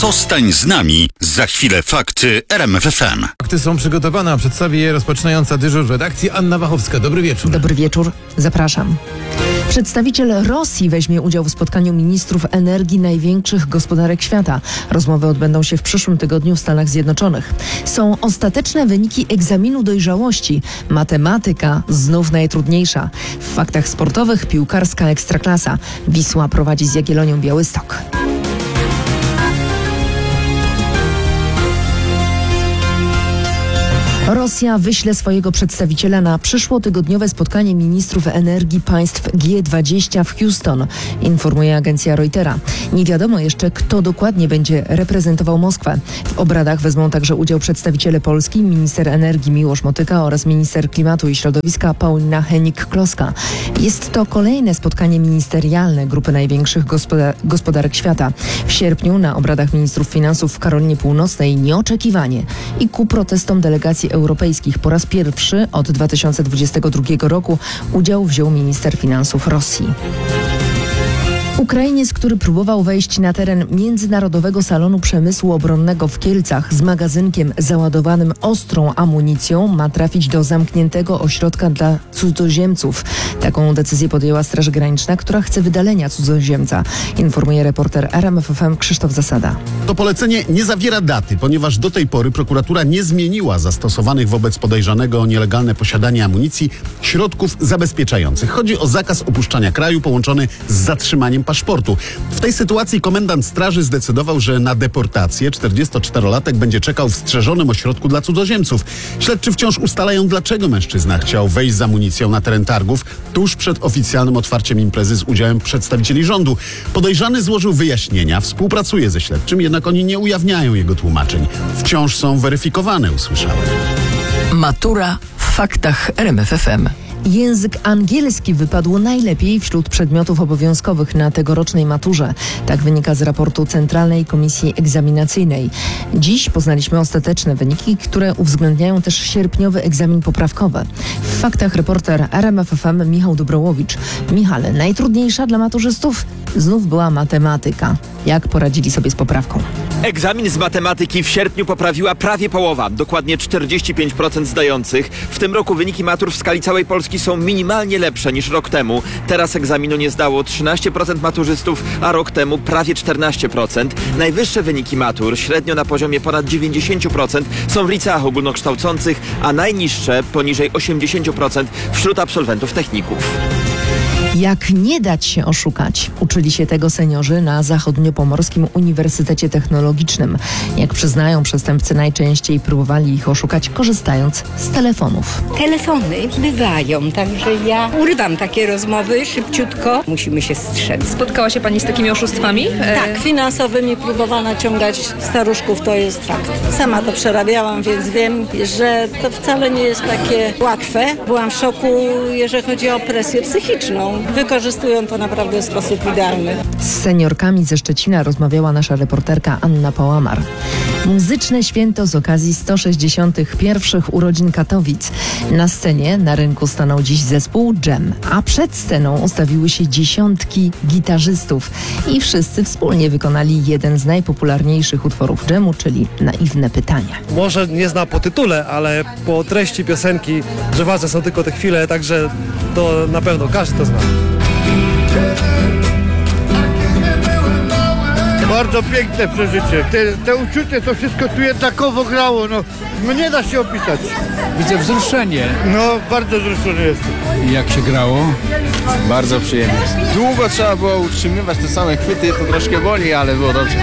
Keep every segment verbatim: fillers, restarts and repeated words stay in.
Zostań z nami. Za chwilę fakty R M F F M. Fakty są przygotowane, a przedstawi je rozpoczynająca dyżur redakcji Anna Wachowska. Dobry wieczór. Dobry wieczór, zapraszam. Przedstawiciel Rosji weźmie udział w spotkaniu ministrów energii największych gospodarek świata. Rozmowy odbędą się w przyszłym tygodniu w Stanach Zjednoczonych. Są ostateczne wyniki egzaminu dojrzałości. Matematyka znów najtrudniejsza. W faktach sportowych piłkarska ekstraklasa. Wisła prowadzi z Jagiellonią Białystok. Rosja wyśle swojego przedstawiciela na przyszłotygodniowe spotkanie ministrów energii państw G dwadzieścia w Houston, informuje agencja Reutera. Nie wiadomo jeszcze, kto dokładnie będzie reprezentował Moskwę. W obradach wezmą także udział przedstawiciele Polski, minister energii Miłosz Motyka oraz minister klimatu i środowiska Paulina Hennig-Kloska. Jest to kolejne spotkanie ministerialne grupy największych gospodar- gospodarek świata. W sierpniu na obradach ministrów finansów w Karolinie Północnej nieoczekiwanie i ku protestom delegacji europejskich po raz pierwszy od dwa tysiące dwudziestego drugiego roku udział wziął minister finansów Rosji. Ukrainiec, który próbował wejść na teren Międzynarodowego Salonu Przemysłu Obronnego w Kielcach z magazynkiem załadowanym ostrą amunicją, ma trafić do zamkniętego ośrodka dla cudzoziemców. Taką decyzję podjęła Straż Graniczna, która chce wydalenia cudzoziemca, informuje reporter R M F F M Krzysztof Zasada. To polecenie nie zawiera daty, ponieważ do tej pory prokuratura nie zmieniła zastosowanych wobec podejrzanego o nielegalne posiadanie amunicji środków zabezpieczających. Chodzi o zakaz opuszczania kraju połączony z zatrzymaniem paszportu. W tej sytuacji komendant straży zdecydował, że na deportację czterdziestoczterolatek będzie czekał w strzeżonym ośrodku dla cudzoziemców. Śledczy wciąż ustalają, dlaczego mężczyzna chciał wejść z amunicją na teren targów tuż przed oficjalnym otwarciem imprezy z udziałem przedstawicieli rządu. Podejrzany złożył wyjaśnienia, współpracuje ze śledczym, jednak oni nie ujawniają jego tłumaczeń. Wciąż są weryfikowane, usłyszałem. Matura w faktach R M F F M. Język angielski wypadł najlepiej wśród przedmiotów obowiązkowych na tegorocznej maturze. Tak wynika z raportu Centralnej Komisji Egzaminacyjnej. Dziś poznaliśmy ostateczne wyniki, które uwzględniają też sierpniowy egzamin poprawkowy. W faktach reporter R M F F M Michał Dobrołowicz. Michale, najtrudniejsza dla maturzystów znów była matematyka. Jak poradzili sobie z poprawką? Egzamin z matematyki w sierpniu poprawiła prawie połowa, dokładnie czterdzieści pięć procent zdających. W tym roku wyniki matur w skali całej Polski są minimalnie lepsze niż rok temu. Teraz egzaminu nie zdało trzynaście procent maturzystów, a rok temu prawie czternaście procent. Najwyższe wyniki matur, średnio na poziomie ponad dziewięćdziesiąt procent, są w liceach ogólnokształcących, a najniższe, poniżej osiemdziesiąt procent, wśród absolwentów techników. Jak nie dać się oszukać? Uczyli się tego seniorzy na Zachodniopomorskim Uniwersytecie Technologicznym. Jak przyznają przestępcy, najczęściej próbowali ich oszukać, korzystając z telefonów. Telefony bywają, także ja urywam takie rozmowy szybciutko. Musimy się strzec. Spotkała się Pani z takimi oszustwami? Tak, finansowymi próbowano naciągać staruszków, to jest fakt. Sama to przerabiałam, więc wiem, że to wcale nie jest takie łatwe. Byłam w szoku, jeżeli chodzi o presję psychiczną. Wykorzystują to naprawdę w sposób idealny. Z seniorkami ze Szczecina rozmawiała nasza reporterka Anna Pałamar. Muzyczne święto z okazji sto sześćdziesiątych pierwszych urodzin Katowic. Na scenie na rynku stanął dziś zespół Dżem, a przed sceną ustawiły się dziesiątki gitarzystów i wszyscy wspólnie wykonali jeden z najpopularniejszych utworów Dżemu, czyli Naiwne pytania. Może nie zna po tytule, ale po treści piosenki, że ważne są tylko te chwile, także to na pewno każdy to zna. Bardzo piękne przeżycie. Te, te uczucie, to wszystko tu jednakowo grało. No, no nie da się opisać. Widzę wzruszenie. No, bardzo wzruszony jestem. I jak się grało? Bardzo przyjemnie. Długo trzeba było utrzymywać te same chwyty, to troszkę boli, ale było dobrze.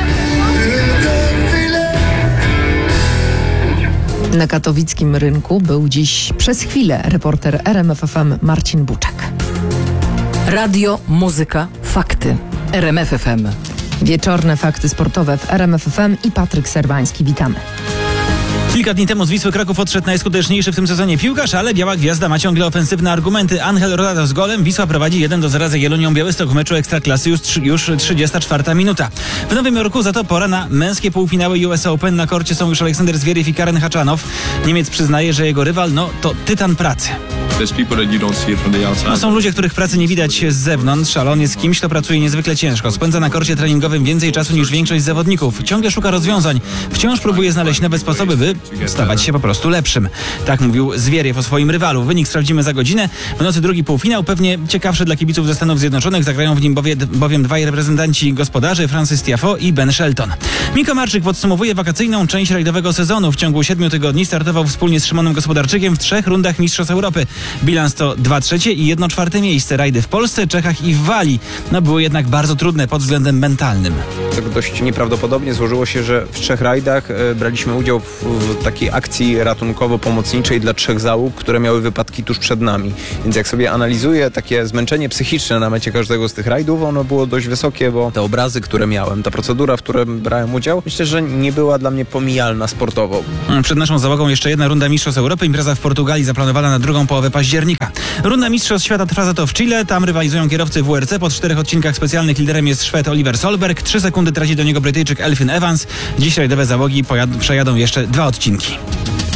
Na katowickim rynku był dziś przez chwilę reporter R M F F M Marcin Buczek. Radio, muzyka, fakty. R M F F M. Wieczorne fakty sportowe w R M F F M i Patryk Serwański. Witamy. Kilka dni temu z Wisły Kraków odszedł najskuteczniejszy w tym sezonie piłkarz, ale Biała Gwiazda ma ciągle ofensywne argumenty. Angel Rodado z golem. Wisła prowadzi jeden do zera za Jagiellonią Białystok w meczu Ekstraklasy, już, już trzydziesta czwarta minuta. W Nowym Jorku za to pora na męskie półfinały U S Open. Na korcie są już Aleksander Zwieryw i Karen Haczanow. Niemiec przyznaje, że jego rywal no to tytan pracy. No, są ludzie, których pracy nie widać z zewnątrz, ale on jest kimś, kto pracuje niezwykle ciężko. Spędza na korcie treningowym więcej czasu niż większość zawodników. Ciągle szuka rozwiązań. Wciąż próbuje znaleźć nowe sposoby, by stawać się po prostu lepszym. Tak mówił Zwieriew o swoim rywalu. Wynik sprawdzimy za godzinę. W nocy drugi półfinał, pewnie ciekawszy dla kibiców ze Stanów Zjednoczonych. Zagrają w nim bowie, bowiem dwaj reprezentanci gospodarzy, Francis Tiafoe i Ben Shelton. Miko Marczyk podsumowuje wakacyjną część rajdowego sezonu. W ciągu siedmiu tygodni startował wspólnie z Szymonem Gospodarczykiem w trzech rundach Mistrzostw Europy. Bilans to dwa trzecie i jedno czwarte miejsce. Rajdy w Polsce, Czechach i w Walii. No były jednak bardzo trudne pod względem mentalnym. Tak dość nieprawdopodobnie złożyło się, że w trzech rajdach e, braliśmy udział w, w takiej akcji ratunkowo-pomocniczej dla trzech załóg, które miały wypadki tuż przed nami. Więc jak sobie analizuję takie zmęczenie psychiczne na mecie każdego z tych rajdów, ono było dość wysokie, bo te obrazy, które miałem, ta procedura, w której brałem udział, myślę, że nie była dla mnie pomijalna sportowo. Przed naszą załogą jeszcze jedna runda Mistrzostw Europy. Impreza w Portugalii zaplanowana na drugą połowę października. Runda Mistrzostw Świata trwa za to w Chile. Tam rywalizują kierowcy W R C. Po czterech odcinkach specjalnych liderem jest Szwed Oliver Solberg. Trzy sekundy traci do niego Brytyjczyk Elfyn Evans. Dziś rajdowe załogi pojad- przejadą jeszcze dwa odcinki.